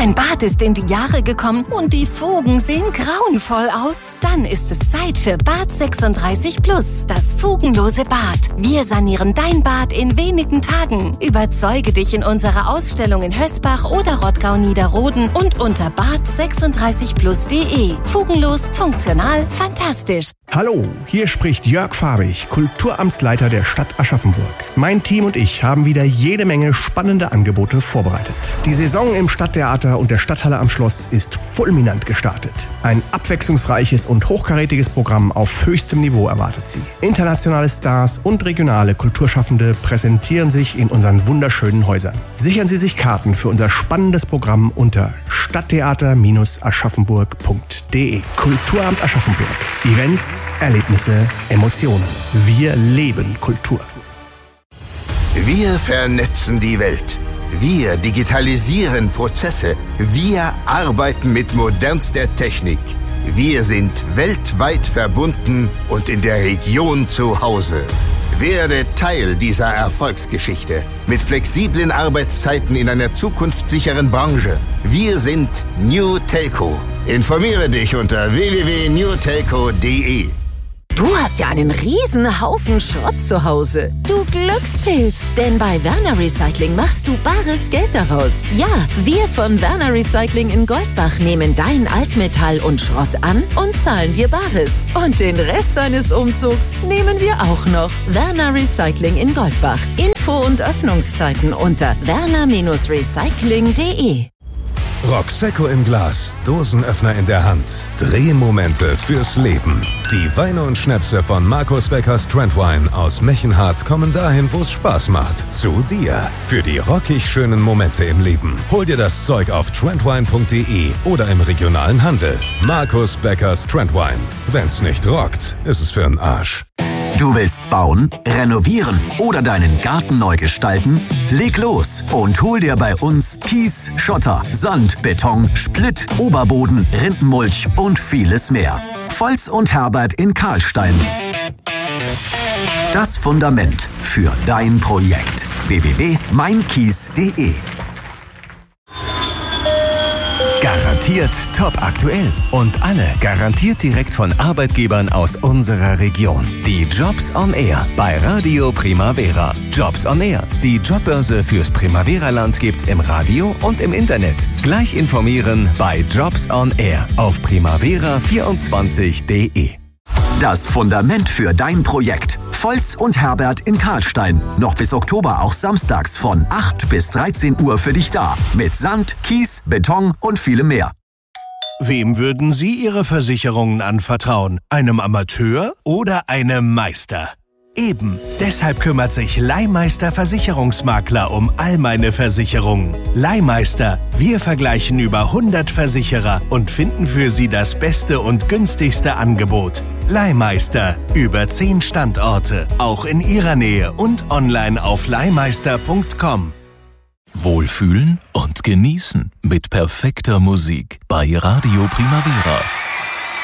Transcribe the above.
Dein Bad ist in die Jahre gekommen und die Fugen sehen grauenvoll aus? Dann ist es Zeit für Bad 36 Plus, das fugenlose Bad. Wir sanieren dein Bad in wenigen Tagen. Überzeuge dich in unserer Ausstellung in Hösbach oder Rottgau-Niederroden und unter bad36plus.de. Fugenlos, funktional, fantastisch. Hallo, hier spricht Jörg Farbig, Kulturamtsleiter der Stadt Aschaffenburg. Mein Team und ich haben wieder jede Menge spannende Angebote vorbereitet. Die Saison im Stadttheater und der Stadthalle am Schloss ist fulminant gestartet. Ein abwechslungsreiches und hochkarätiges Programm auf höchstem Niveau erwartet Sie. Internationale Stars und regionale Kulturschaffende präsentieren sich in unseren wunderschönen Häusern. Sichern Sie sich Karten für unser spannendes Programm unter stadttheater-aschaffenburg.de. Kulturamt Aschaffenburg. Events, Erlebnisse, Emotionen. Wir leben Kultur. Wir vernetzen die Welt. Wir digitalisieren Prozesse. Wir arbeiten mit modernster Technik. Wir sind weltweit verbunden und in der Region zu Hause. Werde Teil dieser Erfolgsgeschichte mit flexiblen Arbeitszeiten in einer zukunftssicheren Branche. Wir sind New Telco. Informiere dich unter www.newtelco.de. Du hast ja einen riesen Haufen Schrott zu Hause. Du Glückspilz, denn bei Werner Recycling machst du bares Geld daraus. Ja, wir von Werner Recycling in Goldbach nehmen dein Altmetall und Schrott an und zahlen dir Bares. Und den Rest deines Umzugs nehmen wir auch noch. Werner Recycling in Goldbach. Info und Öffnungszeiten unter werner-recycling.de. Roxecco im Glas, Dosenöffner in der Hand, Drehmomente fürs Leben. Die Weine und Schnäpse von Markus Beckers Trendwine aus Mechenhardt kommen dahin, wo es Spaß macht. Zu dir. Für die rockig schönen Momente im Leben. Hol dir das Zeug auf trendwine.de oder im regionalen Handel. Markus Beckers Trendwine. Wenn's nicht rockt, ist es für'n Arsch. Du willst bauen, renovieren oder deinen Garten neu gestalten? Leg los und hol dir bei uns Kies, Schotter, Sand, Beton, Splitt, Oberboden, Rindenmulch und vieles mehr. Volz und Herbert in Karlstein. Das Fundament für dein Projekt. www.meinkies.de. Garantiert top aktuell und alle garantiert direkt von Arbeitgebern aus unserer Region. Die Jobs on Air bei Radio Primavera. Jobs on Air, die Jobbörse fürs Primavera-Land gibt's im Radio und im Internet. Gleich informieren bei Jobs on Air auf primavera24.de. Das Fundament für dein Projekt. Volz und Herbert in Karlstein. Noch bis Oktober auch samstags von 8 bis 13 Uhr für dich da. Mit Sand, Kies, Beton und vielem mehr. Wem würden Sie Ihre Versicherungen anvertrauen? Einem Amateur oder einem Meister? Eben, deshalb kümmert sich Leihmeister Versicherungsmakler um all meine Versicherungen. Leihmeister, wir vergleichen über 100 Versicherer und finden für Sie das beste und günstigste Angebot. Leihmeister, über 10 Standorte, auch in Ihrer Nähe und online auf leihmeister.com. Wohlfühlen und genießen mit perfekter Musik bei Radio Primavera.